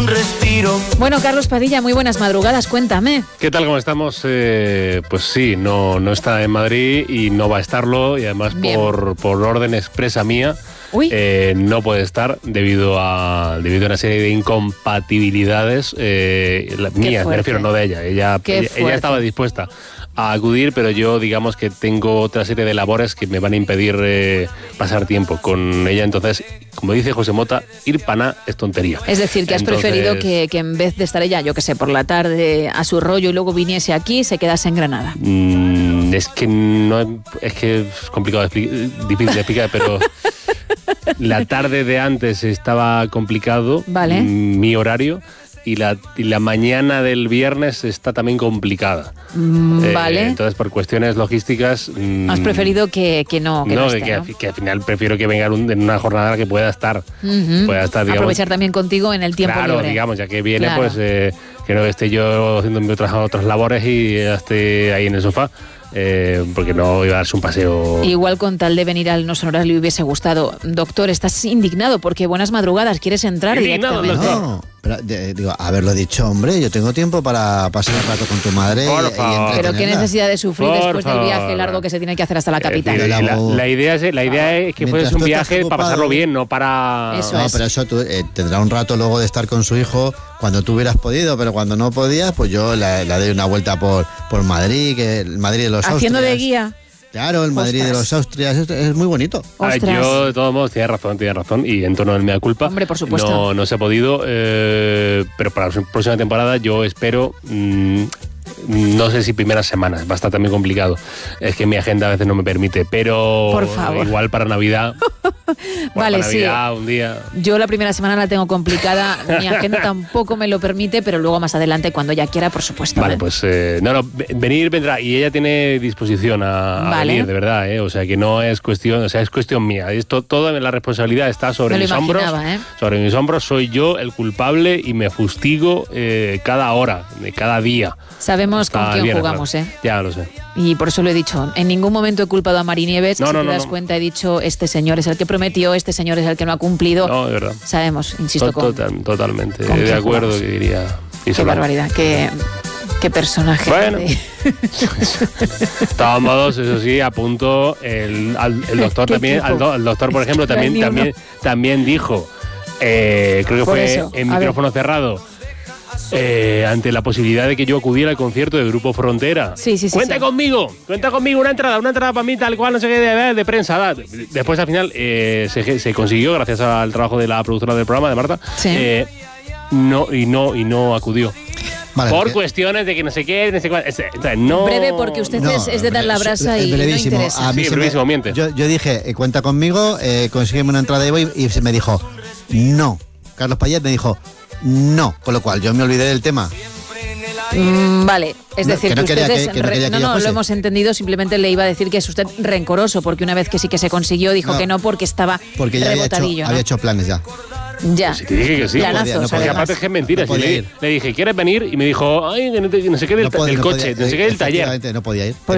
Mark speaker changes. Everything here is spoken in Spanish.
Speaker 1: un respiro.
Speaker 2: Bueno, Carlos Padilla, muy buenas madrugadas, cuéntame.
Speaker 3: ¿Qué tal? ¿Cómo estamos? Pues sí, no está en Madrid y no va a estarlo, y además por orden expresa mía. No puede estar debido a una serie de incompatibilidades mías, me refiero, no de ella. Ella estaba dispuesta a acudir, pero yo digamos que tengo otra serie de labores que me van a impedir pasar tiempo con ella. Entonces, como dice José Mota, ir paná es tontería.
Speaker 2: Es decir, que has preferido que en vez de estar ella, yo que sé, por la tarde a su rollo y luego viniese aquí, se quedase en Granada.
Speaker 3: Es que es complicado, difícil de explicar, pero la tarde de antes estaba complicado,
Speaker 2: vale.
Speaker 3: Mi horario. Y la mañana del viernes está también complicada.
Speaker 2: Vale.
Speaker 3: Entonces, por cuestiones logísticas...
Speaker 2: Has preferido que no esté,
Speaker 3: que al final prefiero que venga en una jornada que pueda estar. Pueda estar, digamos,
Speaker 2: aprovechar también contigo en el tiempo libre.
Speaker 3: Claro, digamos, ya que viene, pues que no esté yo haciendo otras labores y esté ahí en el sofá. Porque no iba a darse un paseo.
Speaker 2: Igual con tal de venir al No Sonoras le hubiese gustado. Doctor, estás indignado porque buenas madrugadas, ¿quieres entrar directamente?
Speaker 4: No, pero, digo, haberlo dicho, hombre, yo tengo tiempo para pasar un rato con tu madre y
Speaker 2: pero qué necesidad de sufrir después del viaje largo que se tiene que hacer hasta la capital.
Speaker 3: La idea es que fuese un viaje para pasarlo bien, no para...
Speaker 4: Pero eso tú tendrás un rato luego de estar con su hijo cuando tú hubieras podido, pero cuando no podías, pues yo le doy una vuelta por Madrid, que el Madrid de los
Speaker 2: haciendo
Speaker 4: Austrias.
Speaker 2: De guía.
Speaker 4: Claro, el Madrid de los Austrias es muy bonito.
Speaker 3: Yo, de todos modos, tienes razón, y en tono del mea culpa.
Speaker 2: Hombre, por supuesto.
Speaker 3: No se ha podido, pero para la próxima temporada yo espero... no sé si primeras semanas, va a estar también complicado. Es que mi agenda a veces no me permite, pero
Speaker 2: por favor.
Speaker 3: Igual para Navidad.
Speaker 2: Vale,
Speaker 3: para Navidad, un día.
Speaker 2: Yo la primera semana la tengo complicada, mi agenda tampoco me lo permite, pero luego más adelante, cuando ella quiera, por supuesto.
Speaker 3: Vale, pues vendrá, y ella tiene disposición a venir, de verdad, o sea que no es cuestión, es cuestión mía. Toda la responsabilidad está sobre mis hombros. Sobre mis hombros soy yo el culpable y me fustigo cada hora, de cada día.
Speaker 2: Sabemos con quién jugamos,
Speaker 3: claro. Ya lo sé.
Speaker 2: Y por eso lo he dicho. En ningún momento he culpado a Mari Nieves. Si te das cuenta, he dicho, este señor es el que prometió, este señor es el que no ha cumplido.
Speaker 3: No, de verdad.
Speaker 2: Sabemos, insisto,
Speaker 3: totalmente. De acuerdo, que diría.
Speaker 2: Qué barbaridad, qué personaje.
Speaker 3: Bueno. Estábamos, eso sí, a punto. El doctor también, el doctor, por ejemplo, también dijo, creo que fue en micrófono cerrado, ante la posibilidad de que yo acudiera al concierto del Grupo Frontera.
Speaker 2: Sí.
Speaker 3: Cuenta conmigo, una entrada para mí, tal cual, no sé qué, de prensa. Después, al final, se consiguió, gracias al trabajo de la productora del programa, de Marta.
Speaker 2: Sí.
Speaker 3: No acudió.
Speaker 4: Vale,
Speaker 3: por cuestiones de que no sé qué, no sé cuál. No.
Speaker 2: Breve, porque usted es de dar la brasa y no interesa.
Speaker 4: A mí
Speaker 3: brevísimo, miente.
Speaker 4: Yo dije, cuenta conmigo, consígueme una entrada y se me dijo, no. Carlos Payet me dijo, no. Con lo cual, yo me olvidé del tema.
Speaker 2: Vale, es decir, que ustedes...
Speaker 4: No,
Speaker 2: lo hemos entendido, simplemente le iba a decir que es usted rencoroso, porque una vez que sí que se consiguió, dijo que no, porque estaba rebotadillo.
Speaker 4: Había hecho planes ya.
Speaker 2: Ya.
Speaker 3: Si te dije que sí. Porque aparte es que es mentira. Le dije, ¿quieres venir? Y me dijo, ay, no sé qué del coche, no sé qué del taller.
Speaker 4: No podía ir.